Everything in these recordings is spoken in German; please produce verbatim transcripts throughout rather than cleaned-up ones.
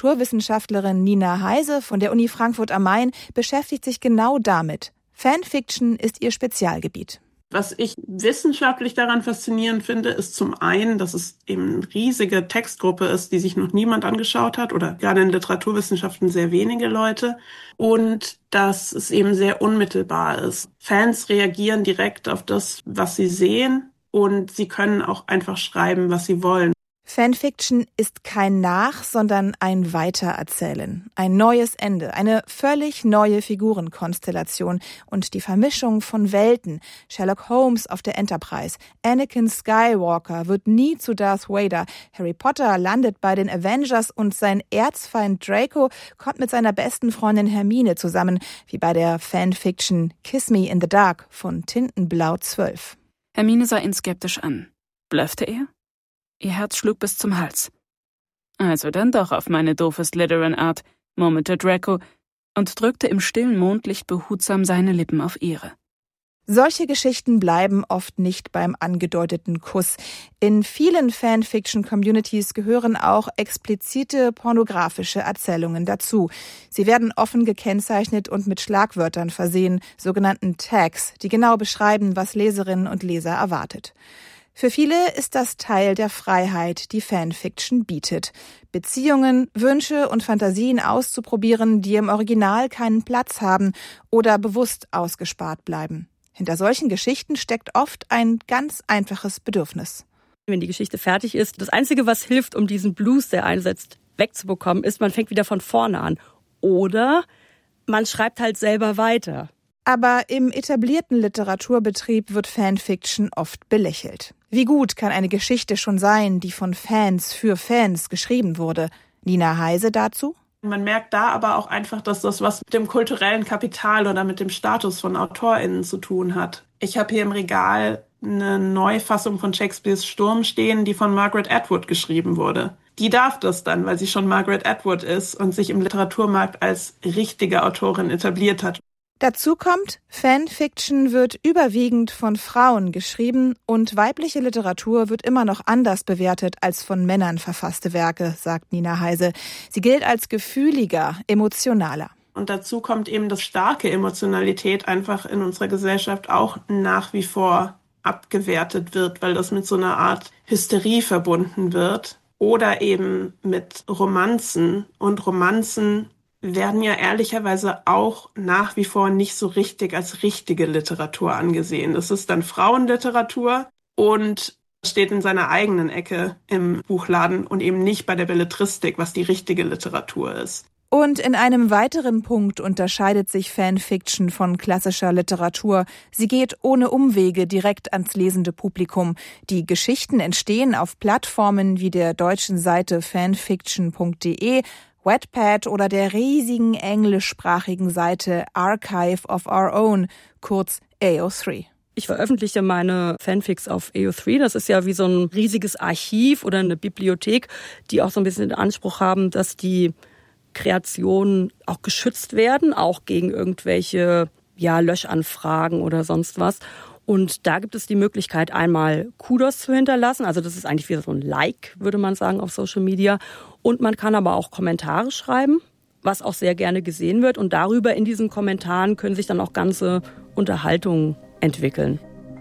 Literaturwissenschaftlerin Nina Heise von der Uni Frankfurt am Main beschäftigt sich genau damit. Fanfiction ist ihr Spezialgebiet. Was ich wissenschaftlich daran faszinierend finde, ist zum einen, dass es eben eine riesige Textgruppe ist, die sich noch niemand angeschaut hat oder gerade in Literaturwissenschaften sehr wenige Leute, und dass es eben sehr unmittelbar ist. Fans reagieren direkt auf das, was sie sehen, und sie können auch einfach schreiben, was sie wollen. Fanfiction ist kein Nach-, sondern ein Weitererzählen. Ein neues Ende, eine völlig neue Figurenkonstellation und die Vermischung von Welten. Sherlock Holmes auf der Enterprise, Anakin Skywalker wird nie zu Darth Vader, Harry Potter landet bei den Avengers und sein Erzfeind Draco kommt mit seiner besten Freundin Hermine zusammen, wie bei der Fanfiction Kiss Me in the Dark von Tintenblau zwölf. Hermine sah ihn skeptisch an. Bluffte er? Ihr Herz schlug bis zum Hals. Also dann doch auf meine doofe Slytherin-Art, murmelte Draco und drückte im stillen Mondlicht behutsam seine Lippen auf ihre. Solche Geschichten bleiben oft nicht beim angedeuteten Kuss. In vielen Fanfiction-Communities gehören auch explizite pornografische Erzählungen dazu. Sie werden offen gekennzeichnet und mit Schlagwörtern versehen, sogenannten Tags, die genau beschreiben, was Leserinnen und Leser erwartet. Für viele ist das Teil der Freiheit, die Fanfiction bietet. Beziehungen, Wünsche und Fantasien auszuprobieren, die im Original keinen Platz haben oder bewusst ausgespart bleiben. Hinter solchen Geschichten steckt oft ein ganz einfaches Bedürfnis. Wenn die Geschichte fertig ist, das Einzige, was hilft, um diesen Blues, der einsetzt, wegzubekommen, ist, man fängt wieder von vorne an. Oder man schreibt halt selber weiter. Aber im etablierten Literaturbetrieb wird Fanfiction oft belächelt. Wie gut kann eine Geschichte schon sein, die von Fans für Fans geschrieben wurde? Nina Heise dazu? Man merkt da aber auch einfach, dass das was mit dem kulturellen Kapital oder mit dem Status von AutorInnen zu tun hat. Ich habe hier im Regal eine Neufassung von Shakespeares Sturm stehen, die von Margaret Atwood geschrieben wurde. Die darf das dann, weil sie schon Margaret Atwood ist und sich im Literaturmarkt als richtige Autorin etabliert hat. Dazu kommt, Fanfiction wird überwiegend von Frauen geschrieben und weibliche Literatur wird immer noch anders bewertet als von Männern verfasste Werke, sagt Nina Heise. Sie gilt als gefühliger, emotionaler. Und dazu kommt eben, dass starke Emotionalität einfach in unserer Gesellschaft auch nach wie vor abgewertet wird, weil das mit so einer Art Hysterie verbunden wird oder eben mit Romanzen. Und Romanzen werden ja ehrlicherweise auch nach wie vor nicht so richtig als richtige Literatur angesehen. Das ist dann Frauenliteratur und steht in seiner eigenen Ecke im Buchladen und eben nicht bei der Belletristik, was die richtige Literatur ist. Und in einem weiteren Punkt unterscheidet sich Fanfiction von klassischer Literatur. Sie geht ohne Umwege direkt ans lesende Publikum. Die Geschichten entstehen auf Plattformen wie der deutschen Seite fanfiction punkt de, Wattpad oder der riesigen englischsprachigen Seite Archive of Our Own, kurz A O drei. Ich veröffentliche meine Fanfics auf A O drei. Das ist ja wie so ein riesiges Archiv oder eine Bibliothek, die auch so ein bisschen den Anspruch haben, dass die Kreationen auch geschützt werden, auch gegen irgendwelche ja, Löschanfragen oder sonst was. Und da gibt es die Möglichkeit, einmal Kudos zu hinterlassen. Also das ist eigentlich wie so ein Like, würde man sagen, auf Social Media. Und man kann aber auch Kommentare schreiben, was auch sehr gerne gesehen wird. Und darüber in diesen Kommentaren können sich dann auch ganze Unterhaltungen entwickeln.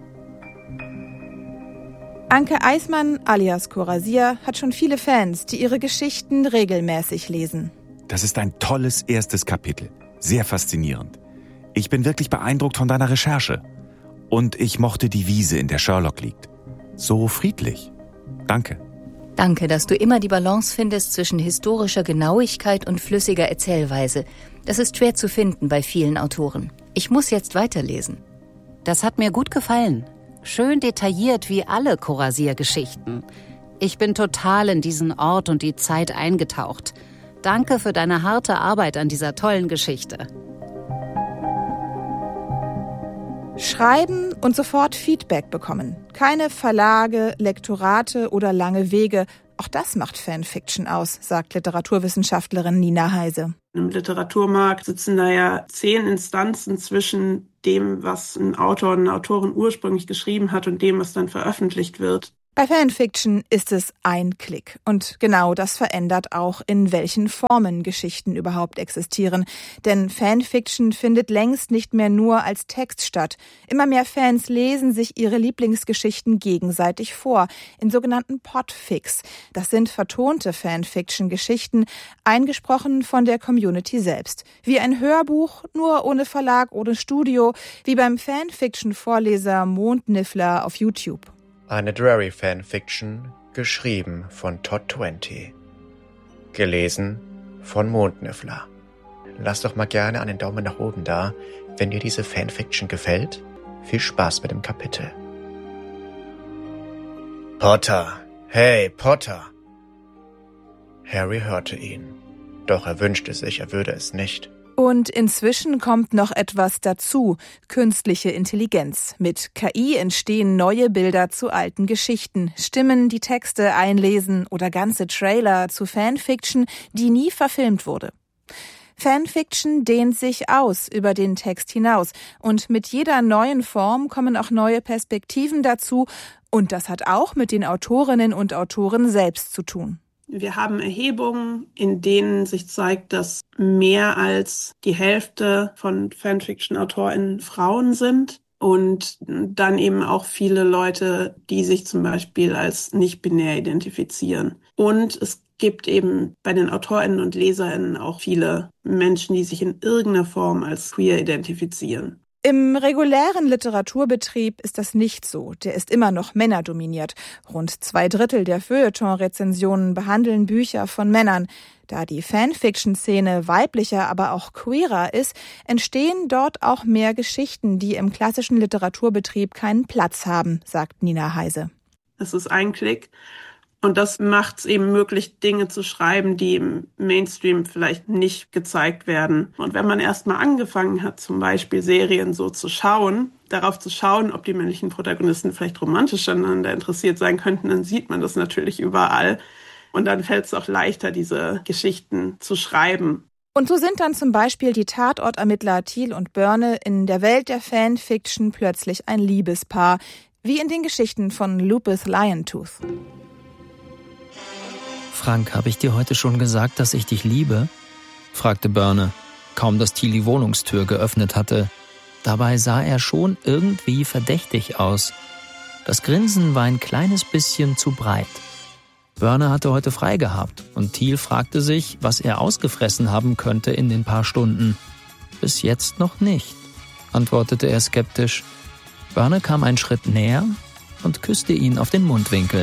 Anke Eismann alias Corazier hat schon viele Fans, die ihre Geschichten regelmäßig lesen. Das ist ein tolles erstes Kapitel. Sehr faszinierend. Ich bin wirklich beeindruckt von deiner Recherche. Und ich mochte die Wiese, in der Sherlock liegt. So friedlich. Danke. Danke, dass du immer die Balance findest zwischen historischer Genauigkeit und flüssiger Erzählweise. Das ist schwer zu finden bei vielen Autoren. Ich muss jetzt weiterlesen. Das hat mir gut gefallen. Schön detailliert wie alle Corazier-Geschichten. Ich bin total in diesen Ort und die Zeit eingetaucht. Danke für deine harte Arbeit an dieser tollen Geschichte. Schreiben und sofort Feedback bekommen. Keine Verlage, Lektorate oder lange Wege. Auch das macht Fanfiction aus, sagt Literaturwissenschaftlerin Nina Heise. Im Literaturmarkt sitzen da ja zehn Instanzen zwischen dem, was ein Autor und eine Autorin ursprünglich geschrieben hat und dem, was dann veröffentlicht wird. Bei Fanfiction ist es ein Klick. Und genau das verändert auch, in welchen Formen Geschichten überhaupt existieren. Denn Fanfiction findet längst nicht mehr nur als Text statt. Immer mehr Fans lesen sich ihre Lieblingsgeschichten gegenseitig vor, in sogenannten Podfics. Das sind vertonte Fanfiction-Geschichten, eingesprochen von der Community selbst. Wie ein Hörbuch, nur ohne Verlag, ohne Studio, wie beim Fanfiction-Vorleser Mondniffler auf YouTube. Eine Drarry-Fanfiction, geschrieben von Todd zwanzig. Gelesen von Mondniffler. Lasst doch mal gerne einen Daumen nach oben da, wenn dir diese Fanfiction gefällt. Viel Spaß mit dem Kapitel. Potter! Hey, Potter! Harry hörte ihn. Doch er wünschte sich, er würde es nicht. Und inzwischen kommt noch etwas dazu, künstliche Intelligenz. Mit K I entstehen neue Bilder zu alten Geschichten, Stimmen, die Texte einlesen oder ganze Trailer zu Fanfiction, die nie verfilmt wurde. Fanfiction dehnt sich aus über den Text hinaus und mit jeder neuen Form kommen auch neue Perspektiven dazu und das hat auch mit den Autorinnen und Autoren selbst zu tun. Wir haben Erhebungen, in denen sich zeigt, dass mehr als die Hälfte von Fanfiction-AutorInnen Frauen sind und dann eben auch viele Leute, die sich zum Beispiel als nicht binär identifizieren. Und es gibt eben bei den AutorInnen und LeserInnen auch viele Menschen, die sich in irgendeiner Form als queer identifizieren. Im regulären Literaturbetrieb ist das nicht so. Der ist immer noch männerdominiert. Rund zwei Drittel der Feuilleton-Rezensionen behandeln Bücher von Männern. Da die Fanfiction-Szene weiblicher, aber auch queerer ist, entstehen dort auch mehr Geschichten, die im klassischen Literaturbetrieb keinen Platz haben, sagt Nina Heise. Es ist ein Klick. Und das macht es eben möglich, Dinge zu schreiben, die im Mainstream vielleicht nicht gezeigt werden. Und wenn man erstmal angefangen hat, zum Beispiel Serien so zu schauen, darauf zu schauen, ob die männlichen Protagonisten vielleicht romantisch aneinander interessiert sein könnten, dann sieht man das natürlich überall. Und dann fällt es auch leichter, diese Geschichten zu schreiben. Und so sind dann zum Beispiel die Tatortermittler Thiel und Börne in der Welt der Fanfiction plötzlich ein Liebespaar, wie in den Geschichten von Lupus Liontooth. Frank, habe ich dir heute schon gesagt, dass ich dich liebe? Fragte Börne, kaum dass Thiel die Wohnungstür geöffnet hatte. Dabei sah er schon irgendwie verdächtig aus. Das Grinsen war ein kleines bisschen zu breit. Börne hatte heute frei gehabt und Thiel fragte sich, was er ausgefressen haben könnte in den paar Stunden. Bis jetzt noch nicht, antwortete er skeptisch. Börne kam einen Schritt näher und küsste ihn auf den Mundwinkel.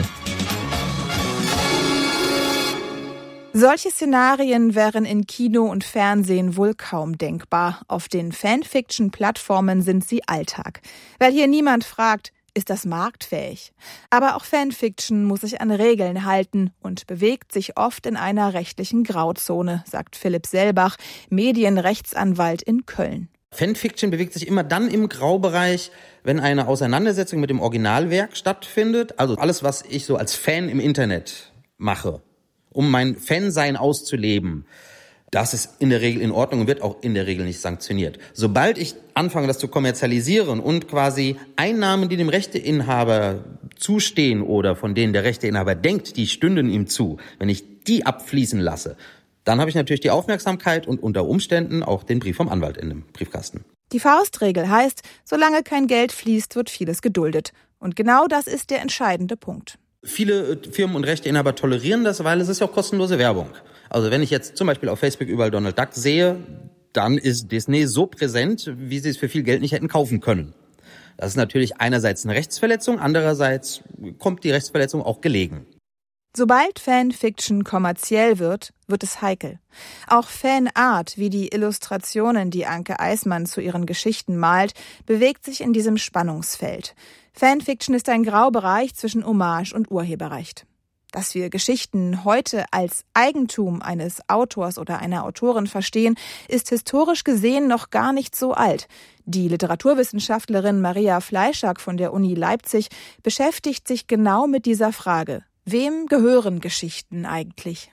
Solche Szenarien wären in Kino und Fernsehen wohl kaum denkbar. Auf den Fanfiction-Plattformen sind sie Alltag. Weil hier niemand fragt, ist das marktfähig? Aber auch Fanfiction muss sich an Regeln halten und bewegt sich oft in einer rechtlichen Grauzone, sagt Philipp Selbach, Medienrechtsanwalt in Köln. Fanfiction bewegt sich immer dann im Graubereich, wenn eine Auseinandersetzung mit dem Originalwerk stattfindet. Also alles, was ich so als Fan im Internet mache, um mein Fansein auszuleben, das ist in der Regel in Ordnung und wird auch in der Regel nicht sanktioniert. Sobald ich anfange, das zu kommerzialisieren und quasi Einnahmen, die dem Rechteinhaber zustehen oder von denen der Rechteinhaber denkt, die stünden ihm zu, wenn ich die abfließen lasse, dann habe ich natürlich die Aufmerksamkeit und unter Umständen auch den Brief vom Anwalt in dem Briefkasten. Die Faustregel heißt, solange kein Geld fließt, wird vieles geduldet. Und genau das ist der entscheidende Punkt. Viele Firmen und Rechteinhaber tolerieren das, weil es ist ja auch kostenlose Werbung. Also wenn ich jetzt zum Beispiel auf Facebook überall Donald Duck sehe, dann ist Disney so präsent, wie sie es für viel Geld nicht hätten kaufen können. Das ist natürlich einerseits eine Rechtsverletzung, andererseits kommt die Rechtsverletzung auch gelegen. Sobald Fanfiction kommerziell wird, wird es heikel. Auch Fanart, wie die Illustrationen, die Anke Eismann zu ihren Geschichten malt, bewegt sich in diesem Spannungsfeld. Fanfiction ist ein Graubereich zwischen Hommage und Urheberrecht. Dass wir Geschichten heute als Eigentum eines Autors oder einer Autorin verstehen, ist historisch gesehen noch gar nicht so alt. Die Literaturwissenschaftlerin Maria Fleischak von der Uni Leipzig beschäftigt sich genau mit dieser Frage. Wem gehören Geschichten eigentlich?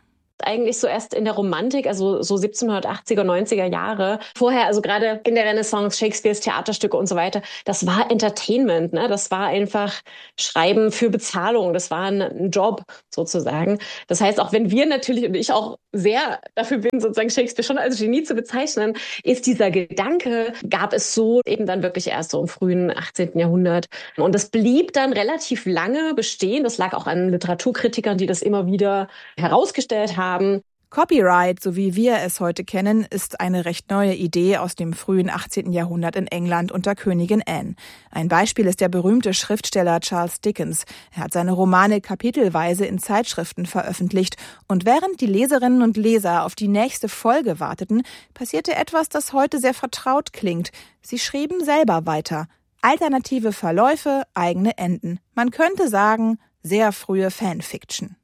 eigentlich so erst in der Romantik, also so siebzehnhundertachtziger, neunziger Jahre. Vorher, also gerade in der Renaissance, Shakespeares Theaterstücke und so weiter, das war Entertainment, ne? Das war einfach Schreiben für Bezahlung. Das war ein, ein Job sozusagen. Das heißt, auch wenn wir natürlich und ich auch sehr dafür bin, sozusagen Shakespeare schon als Genie zu bezeichnen, ist dieser Gedanke, gab es so eben dann wirklich erst so im frühen achtzehnten Jahrhundert. Und das blieb dann relativ lange bestehen. Das lag auch an Literaturkritikern, die das immer wieder herausgestellt haben. Copyright, so wie wir es heute kennen, ist eine recht neue Idee aus dem frühen achtzehnten Jahrhundert in England unter Königin Anne. Ein Beispiel ist der berühmte Schriftsteller Charles Dickens. Er hat seine Romane kapitelweise in Zeitschriften veröffentlicht. Und während die Leserinnen und Leser auf die nächste Folge warteten, passierte etwas, das heute sehr vertraut klingt. Sie schrieben selber weiter. Alternative Verläufe, eigene Enden. Man könnte sagen, sehr frühe Fanfiction.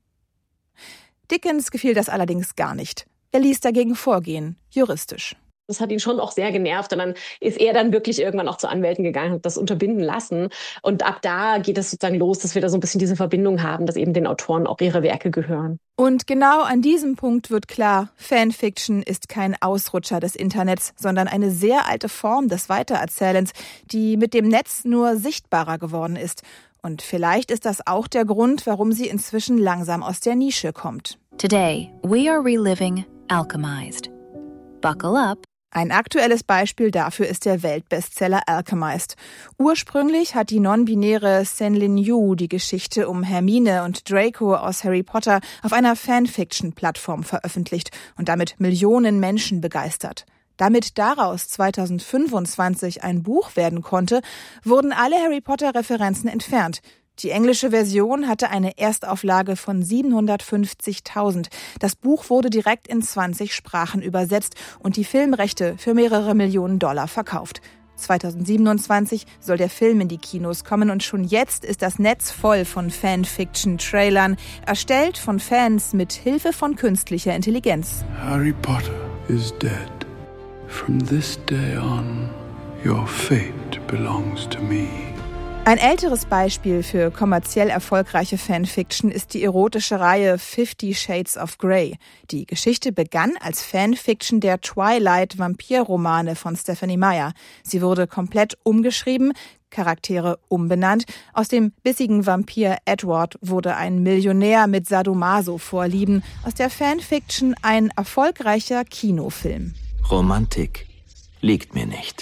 Dickens gefiel das allerdings gar nicht. Er ließ dagegen vorgehen, juristisch. Das hat ihn schon auch sehr genervt und dann ist er dann wirklich irgendwann auch zu Anwälten gegangen und hat das unterbinden lassen. Und ab da geht es sozusagen los, dass wir da so ein bisschen diese Verbindung haben, dass eben den Autoren auch ihre Werke gehören. Und genau an diesem Punkt wird klar, Fanfiction ist kein Ausrutscher des Internets, sondern eine sehr alte Form des Weitererzählens, die mit dem Netz nur sichtbarer geworden ist. Und vielleicht ist das auch der Grund, warum sie inzwischen langsam aus der Nische kommt. Today, we are reliving Alchemized. Buckle up. Ein aktuelles Beispiel dafür ist der Weltbestseller Alchemized. Ursprünglich hat die non-binäre Senlin Yu die Geschichte um Hermine und Draco aus Harry Potter auf einer Fanfiction-Plattform veröffentlicht und damit Millionen Menschen begeistert. Damit daraus zweitausendfünfundzwanzig ein Buch werden konnte, wurden alle Harry-Potter-Referenzen entfernt. Die englische Version hatte eine Erstauflage von siebenhundertfünfzigtausend. Das Buch wurde direkt in zwanzig Sprachen übersetzt und die Filmrechte für mehrere Millionen Dollar verkauft. zweitausendsiebenundzwanzig soll der Film in die Kinos kommen und schon jetzt ist das Netz voll von Fanfiction-Trailern, erstellt von Fans mit Hilfe von künstlicher Intelligenz. Harry Potter is dead. From this day on, your fate belongs to me. Ein älteres Beispiel für kommerziell erfolgreiche Fanfiction ist die erotische Reihe Fifty Shades of Grey. Die Geschichte begann als Fanfiction der Twilight-Vampir-Romane von Stephenie Meyer. Sie wurde komplett umgeschrieben, Charaktere umbenannt. Aus dem bissigen Vampir Edward wurde ein Millionär mit Sadomaso-Vorlieben. Aus der Fanfiction ein erfolgreicher Kinofilm. Romantik liegt mir nicht.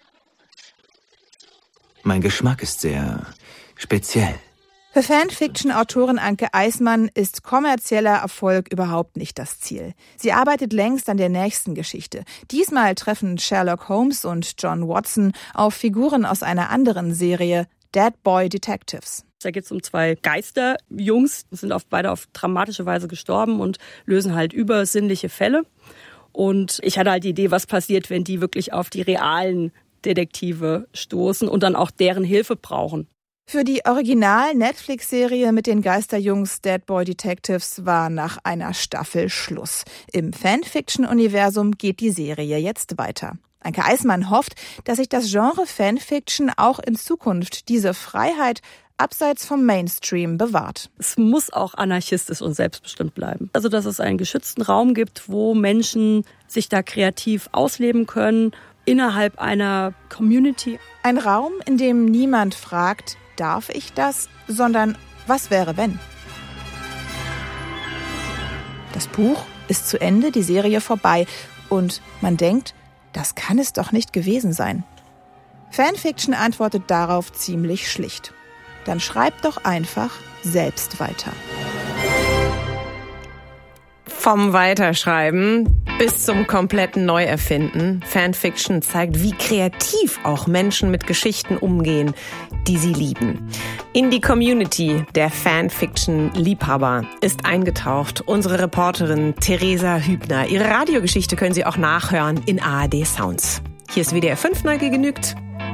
Mein Geschmack ist sehr speziell. Für Fanfiction-Autorin Anke Eismann ist kommerzieller Erfolg überhaupt nicht das Ziel. Sie arbeitet längst an der nächsten Geschichte. Diesmal treffen Sherlock Holmes und John Watson auf Figuren aus einer anderen Serie, Dead Boy Detectives. Da geht es um zwei Geisterjungs, sind auf, beide auf dramatische Weise gestorben und lösen halt übersinnliche Fälle. Und ich hatte halt die Idee, was passiert, wenn die wirklich auf die realen Detektive stoßen und dann auch deren Hilfe brauchen. Für die Original-Netflix-Serie mit den Geisterjungs Dead Boy Detectives war nach einer Staffel Schluss. Im Fanfiction-Universum geht die Serie jetzt weiter. Anke Eismann hofft, dass sich das Genre Fanfiction auch in Zukunft diese Freiheit abseits vom Mainstream bewahrt. Es muss auch anarchistisch und selbstbestimmt bleiben. Also, dass es einen geschützten Raum gibt, wo Menschen sich da kreativ ausleben können, innerhalb einer Community. Ein Raum, in dem niemand fragt, darf ich das, sondern was wäre, wenn? Das Buch ist zu Ende, die Serie vorbei und man denkt, das kann es doch nicht gewesen sein. Fanfiction antwortet darauf ziemlich schlicht. Dann schreibt doch einfach selbst weiter. Vom Weiterschreiben bis zum kompletten Neuerfinden. Fanfiction zeigt, wie kreativ auch Menschen mit Geschichten umgehen, die sie lieben. In die Community der Fanfiction-Liebhaber ist eingetaucht unsere Reporterin Theresa Hübner. Ihre Radiogeschichte können Sie auch nachhören in A R D Sounds. Hier ist W D R fünf neu genügt.